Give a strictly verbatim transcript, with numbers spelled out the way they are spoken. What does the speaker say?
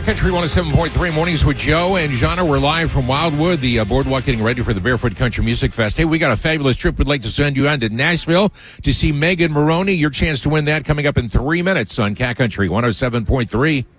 Country one oh seven point three Mornings with Joe and Jana. We're live from Wildwood, the uh, boardwalk, getting ready for the Barefoot Country Music Fest. Hey, we got a fabulous trip we'd like to send you on to Nashville to see Megan Moroney. Your chance to win that coming up in three minutes on Cat Country one oh seven point three.